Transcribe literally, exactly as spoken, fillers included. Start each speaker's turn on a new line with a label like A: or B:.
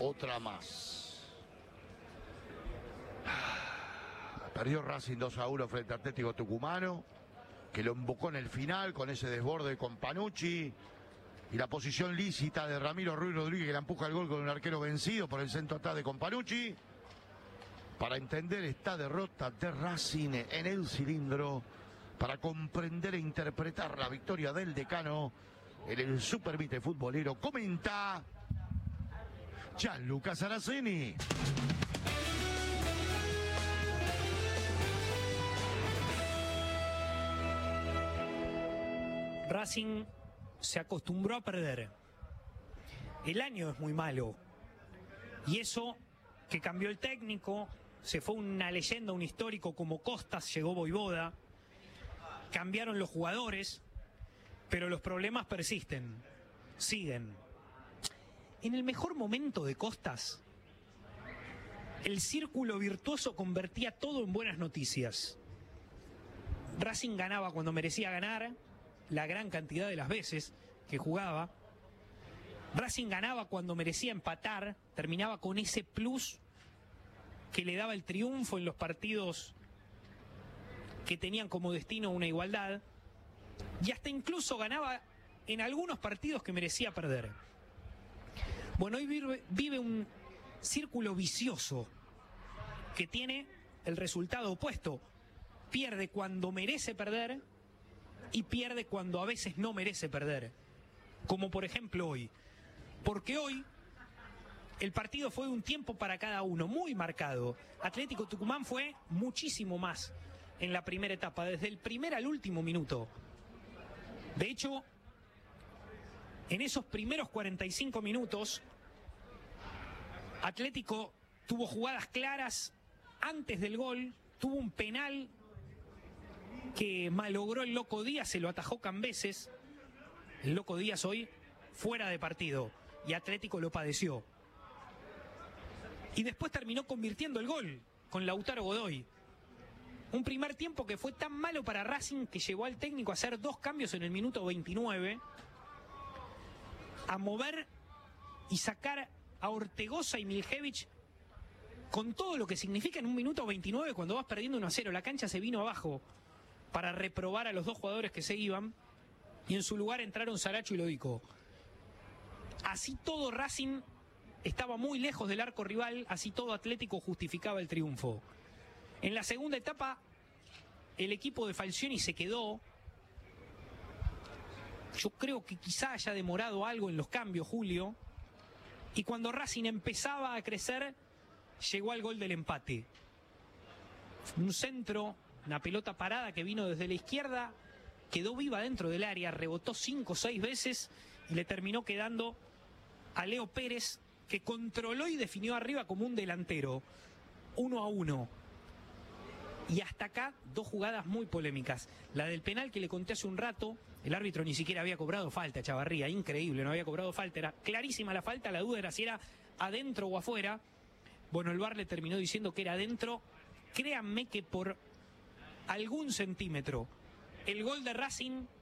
A: otra más. Perdió Racing dos a uno frente a Atlético Tucumano, que lo embocó en el final con ese desborde con Panucci y la posición lícita de Ramiro Ruiz Rodríguez, que la empuja al gol con un arquero vencido por el centro atrás de Companucci. Para entender esta derrota de Racing en el cilindro, para comprender e interpretar la victoria del Decano en el Supervite futbolero, comenta Gianluca Saraceni.
B: Racing se acostumbró a perder. El año es muy malo. Y eso que cambió el técnico, se fue una leyenda, un histórico como Costas, llegó Voivoda. Cambiaron los jugadores, pero los problemas persisten, siguen. En el mejor momento de Costas, el círculo virtuoso convertía todo en buenas noticias. Racing ganaba cuando merecía ganar, la gran cantidad de las veces que jugaba. Racing ganaba cuando merecía empatar, terminaba con ese plus que le daba el triunfo en los partidos que tenían como destino una igualdad, y hasta incluso ganaba en algunos partidos que merecía perder. Bueno, hoy vive, vive un círculo vicioso que tiene el resultado opuesto. Pierde cuando merece perder y pierde cuando a veces no merece perder, como por ejemplo hoy, porque hoy el partido fue un tiempo para cada uno, muy marcado. Atlético Tucumán fue muchísimo más en la primera etapa, desde el primer al último minuto. De hecho, en esos primeros cuarenta y cinco minutos, Atlético tuvo jugadas claras antes del gol, tuvo un penal que malogró el Loco Díaz, se lo atajó Cambeses. El Loco Díaz hoy fuera de partido y Atlético lo padeció. Y después terminó convirtiendo el gol con Lautaro Godoy. Un primer tiempo que fue tan malo para Racing que llevó al técnico a hacer dos cambios en el minuto veintinueve, a mover y sacar a Ortegoza y Miljevich con todo lo que significa en un minuto veintinueve cuando vas perdiendo uno a cero. La cancha se vino abajo para reprobar a los dos jugadores que se iban, y en su lugar entraron Saracho y Lodico. Así todo Racing estaba muy lejos del arco rival, así todo Atlético justificaba el triunfo. En la segunda etapa, el equipo de Falcioni se quedó. Yo creo que quizá haya demorado algo en los cambios, Julio. Y cuando Racing empezaba a crecer, llegó al gol del empate. Un centro, una pelota parada que vino desde la izquierda, quedó viva dentro del área, rebotó cinco o seis veces y le terminó quedando a Leo Pérez, que controló y definió arriba como un delantero. Uno a uno. Y hasta acá, dos jugadas muy polémicas. La del penal que le conté hace un rato, el árbitro ni siquiera había cobrado falta, Chavarría, increíble, no había cobrado falta, era clarísima la falta, la duda era si era adentro o afuera. Bueno, el V A R le terminó diciendo que era adentro. Créanme que por algún centímetro, el gol de Racing